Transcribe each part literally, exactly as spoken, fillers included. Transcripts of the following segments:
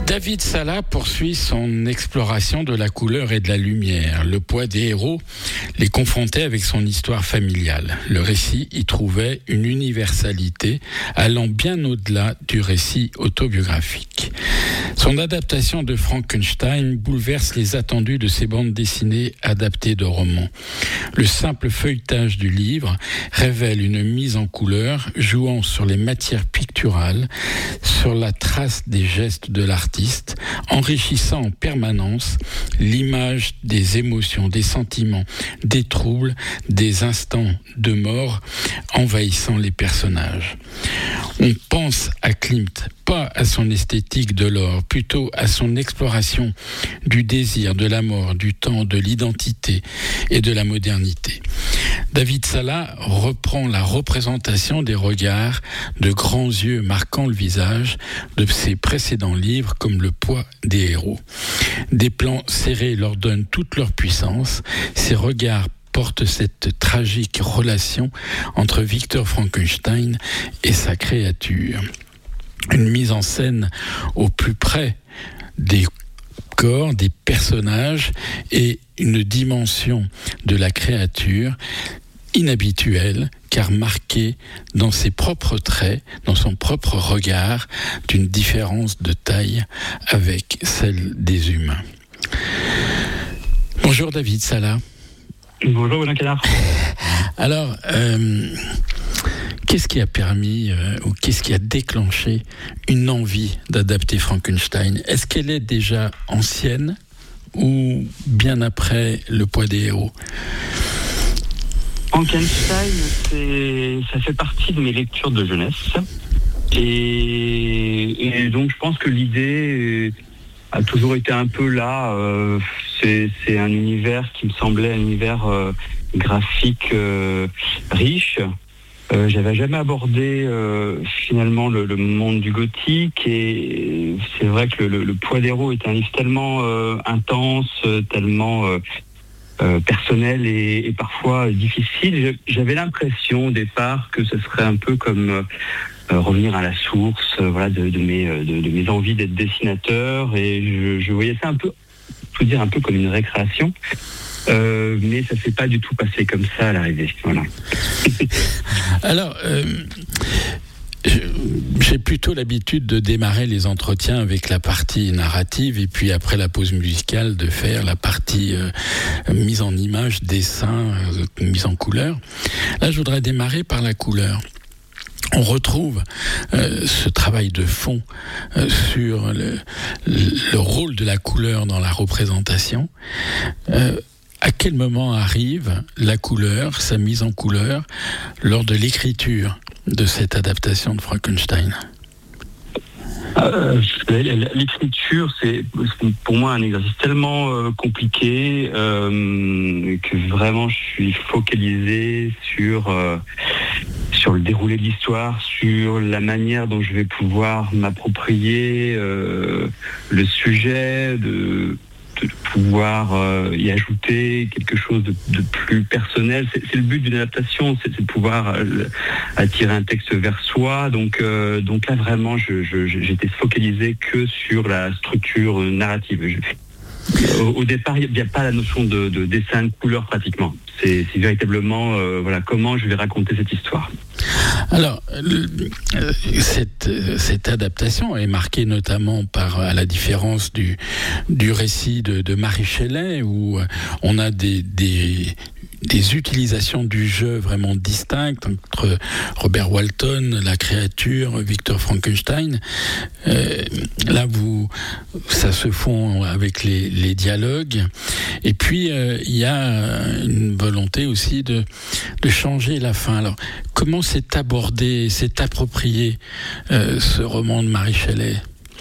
David Sala poursuit son exploration de la couleur et de la lumière. Le poids des héros les confrontait avec son histoire familiale. Le récit y trouvait une universalité allant bien au-delà du récit autobiographique. Son adaptation de Frankenstein bouleverse les attendus de ses bandes dessinées adaptées de romans. Le simple feuilletage du livre révèle une mise en couleur jouant sur les matières picturales, sur la trace des gestes de l'artiste, enrichissant en permanence l'image des émotions, des sentiments, des troubles, des instants de mort envahissant les personnages. On pense à Klimt, pas à son esthétique de l'or, plutôt à son exploration du désir, de la mort, du temps, de l'identité et de la modernité. David Sala reprend la représentation des regards de grands yeux marquant le visage de ses précédents livres comme Le poids des héros. Des plans serrés leur donnent toute leur puissance. Ces regards portent cette tragique relation entre Victor Frankenstein et sa créature. Une mise en scène au plus près des corps, des personnages et une dimension de la créature inhabituelle, car marquée dans ses propres traits, dans son propre regard, d'une différence de taille avec celle des humains. Bonjour David Sala. Bonjour Alain Canard. Alors, euh, qu'est-ce qui a permis euh, ou qu'est-ce qui a déclenché une envie d'adapter Frankenstein ? Est-ce qu'elle est déjà ancienne ou bien après Le poids des héros ? Frankenstein, c'est, ça fait partie de mes lectures de jeunesse. Et, et donc je pense que l'idée a toujours été un peu là. Euh, c'est, c'est un univers qui me semblait un univers euh, graphique euh, riche. Euh, j'avais jamais abordé euh, finalement le, le monde du gothique, et c'est vrai que le, le, le poids des héros est un livre tellement euh, intense, tellement euh, euh, personnel et, et parfois difficile. J'avais l'impression au départ que ce serait un peu comme euh, revenir à la source, euh, voilà, de, de mes de, de mes envies d'être dessinateur, et je, je voyais ça un peu, je veux dire un peu comme une récréation. Euh, mais ça ne s'est pas du tout passé comme ça à l'arrivée. Voilà. Alors, euh, j'ai plutôt l'habitude de démarrer les entretiens avec la partie narrative et puis après la pause musicale de faire la partie euh, mise en image, dessin, euh, mise en couleur. Là, je voudrais démarrer par la couleur. On retrouve euh, ce travail de fond euh, sur le, le rôle de la couleur dans la représentation. Euh, À quel moment arrive la couleur, sa mise en couleur, lors de l'écriture de cette adaptation de Frankenstein ? euh, L'écriture, c'est pour moi un exercice tellement euh, compliqué euh, que vraiment je suis focalisé sur, euh, sur le déroulé de l'histoire, sur la manière dont je vais pouvoir m'approprier euh, le sujet, de... de pouvoir euh, y ajouter quelque chose de, de plus personnel. C'est, c'est le but d'une adaptation, c'est, c'est de pouvoir euh, attirer un texte vers soi. Donc, euh, donc là, vraiment, je, je, j'étais focalisé que sur la structure narrative. Je, au, au départ, il n'y a, a pas la notion de, de dessin de couleur pratiquement. C'est, c'est véritablement euh, voilà, comment je vais raconter cette histoire. Alors, le, euh, cette, euh, cette adaptation est marquée notamment par, à la différence du, du récit de, de Mary Shelley, où on a des, des, des utilisations du jeu vraiment distinctes entre Robert Walton, la créature, Victor Frankenstein. Euh, là, vous, ça se fond avec les, les dialogues. Et puis, euh, il y a une volonté aussi de, de changer la fin. Alors, comment s'est abordé, s'est approprié euh, ce roman de Mary Shelley ?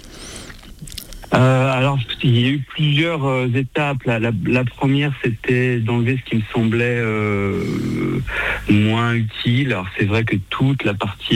Euh, alors, il y a eu plusieurs euh, étapes. La, la, la première, c'était d'enlever ce qui me semblait euh, moins utile. Alors, c'est vrai que toute la partie